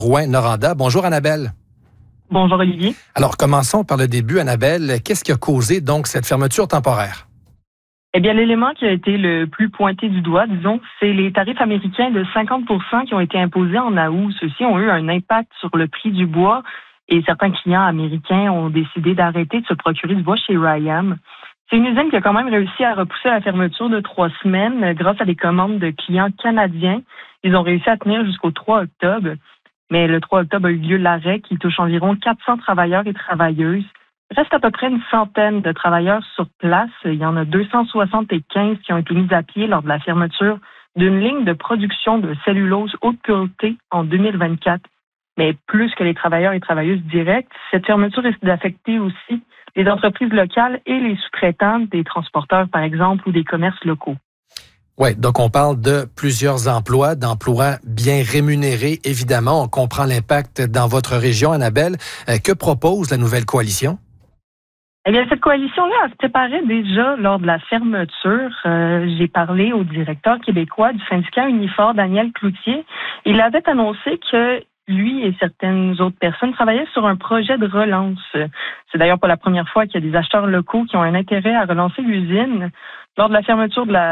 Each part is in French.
Rouyn-Noranda. Bonjour Annabelle. Bonjour Olivier. Alors commençons par le début, Annabelle. Qu'est-ce qui a causé donc cette fermeture temporaire? Eh bien, l'élément qui a été le plus pointé du doigt, disons, c'est les tarifs américains de 50% qui ont été imposés en août. Ceux-ci ont eu un impact sur le prix du bois et certains clients américains ont décidé d'arrêter de se procurer du bois chez RYAM. C'est une usine qui a quand même réussi à repousser la fermeture de 3 semaines grâce à des commandes de clients canadiens. Ils ont réussi à tenir jusqu'au 3 octobre. Mais le 3 octobre a eu lieu l'arrêt qui touche environ 400 travailleurs et travailleuses. Il reste à peu près une centaine de travailleurs sur place. Il y en a 275 qui ont été mis à pied lors de la fermeture d'une ligne de production de cellulose haute pureté en 2024. Mais plus que les travailleurs et travailleuses directs, cette fermeture risque d'affecter aussi les entreprises locales et les sous-traitants, des transporteurs par exemple, ou des commerces locaux. Oui, donc on parle de plusieurs emplois, d'emplois bien rémunérés, évidemment. On comprend l'impact dans votre région, Annabelle. Que propose la nouvelle coalition? Eh bien, cette coalition-là, elle se préparait déjà lors de la fermeture. J'ai parlé au directeur québécois du syndicat Unifor, Daniel Cloutier. Il avait annoncé que lui et certaines autres personnes travaillaient sur un projet de relance. C'est d'ailleurs pas la première fois qu'il y a des acheteurs locaux qui ont un intérêt à relancer l'usine. Lors de la fermeture de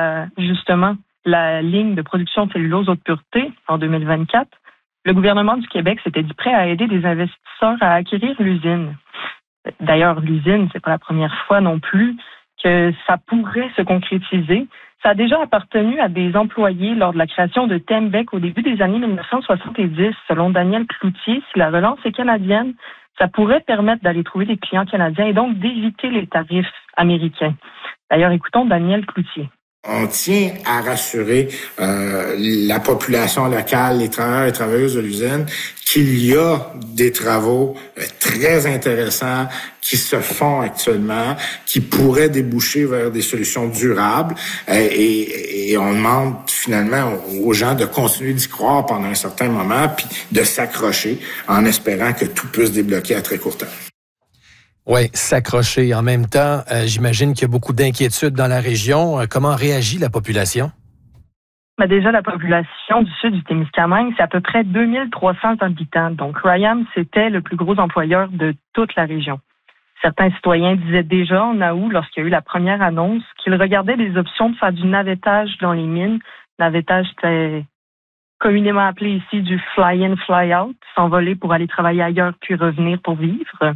la ligne de production de cellulose haute pureté en 2024, le gouvernement du Québec s'était dit prêt à aider des investisseurs à acquérir l'usine. D'ailleurs, l'usine, c'est pas la première fois non plus que ça pourrait se concrétiser. Ça a déjà appartenu à des employés lors de la création de Tembec au début des années 1970. Selon Daniel Cloutier, si la relance est canadienne, ça pourrait permettre d'aller trouver des clients canadiens et donc d'éviter les tarifs américains. D'ailleurs, écoutons Daniel Cloutier. On tient à rassurer la population locale, les travailleurs et travailleuses de l'usine, qu'il y a des travaux très intéressants qui se font actuellement, qui pourraient déboucher vers des solutions durables. Et on demande finalement aux gens de continuer d'y croire pendant un certain moment, puis de s'accrocher en espérant que tout peut se débloquer à très court terme. Oui, s'accrocher. En même temps, j'imagine qu'il y a beaucoup d'inquiétudes dans la région. Comment réagit la population? Déjà, la population du sud du Témiscamingue, c'est à peu près 2300 habitants. Donc, RYAM, c'était le plus gros employeur de toute la région. Certains citoyens disaient déjà en août, lorsqu'il y a eu la première annonce, qu'ils regardaient des options de faire du navettage dans les mines. Navettage, c'était communément appelé ici du fly-in, fly-out, s'envoler pour aller travailler ailleurs puis revenir pour vivre.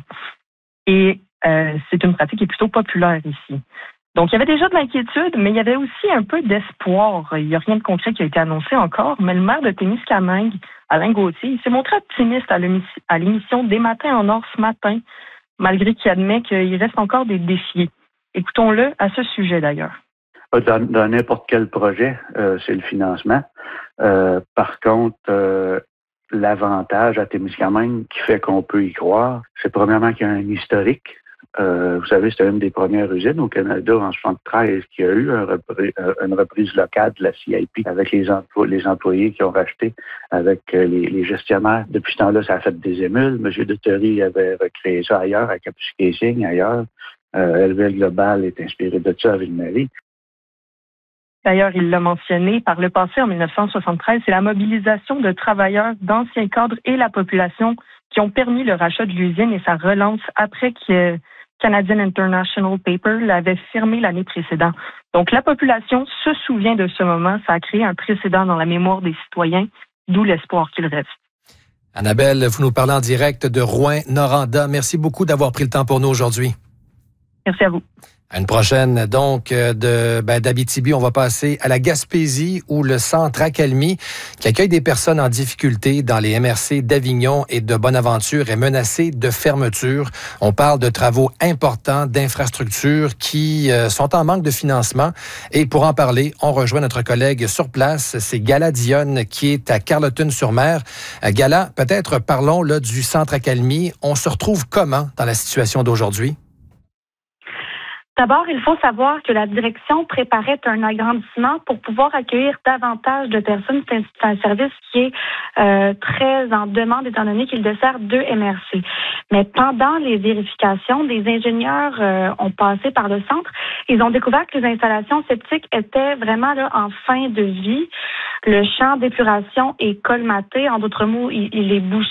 Et c'est une pratique qui est plutôt populaire ici. Donc, il y avait déjà de l'inquiétude, mais il y avait aussi un peu d'espoir. Il n'y a rien de concret qui a été annoncé encore, mais le maire de Témiscamingue, Alain Gauthier, il s'est montré optimiste à l'émission Des Matins en Or ce matin, malgré qu'il admet qu'il reste encore des défis. Écoutons-le à ce sujet d'ailleurs. Dans n'importe quel projet, c'est le financement. Par contre, l'avantage à Témiscamingue qui fait qu'on peut y croire, c'est premièrement qu'il y a un historique. Vous savez, c'était une des premières usines au Canada en 1973 qui a eu une reprise locale de la CIP avec les employés qui ont racheté avec les gestionnaires. Depuis ce temps-là, ça a fait des émules. M. Duthery avait recréé ça ailleurs, à Kapuskasing, ailleurs. LVL Global est inspiré de ça à Ville-Marie. D'ailleurs, il l'a mentionné, par le passé, en 1973, c'est la mobilisation de travailleurs, d'anciens cadres et la population qui ont permis le rachat de l'usine et sa relance après que Canadian International Paper l'avait fermé l'année précédente. Donc, la population se souvient de ce moment. Ça a créé un précédent dans la mémoire des citoyens, d'où l'espoir qu'il reste. Annabelle, vous nous parlez en direct de Rouyn-Noranda. Merci beaucoup d'avoir pris le temps pour nous aujourd'hui. Merci à vous. À une prochaine, donc, d'Abitibi, on va passer à la Gaspésie où le centre Accalmie, qui accueille des personnes en difficulté dans les MRC d'Avignon et de Bonaventure, est menacé de fermeture. On parle de travaux importants d'infrastructures qui sont en manque de financement. Et pour en parler, on rejoint notre collègue sur place, c'est Gala Dionne qui est à Carleton-sur-Mer. Gala, peut-être parlons là du centre Accalmie. On se retrouve comment dans la situation d'aujourd'hui? D'abord, il faut savoir que la direction préparait un agrandissement pour pouvoir accueillir davantage de personnes. C'est un service qui est très en demande étant donné qu'il dessert 2 MRC. Mais pendant les vérifications, des ingénieurs ont passé par le centre. Ils ont découvert que les installations septiques étaient vraiment là en fin de vie. Le champ d'épuration est colmaté. En d'autres mots, il est bouché.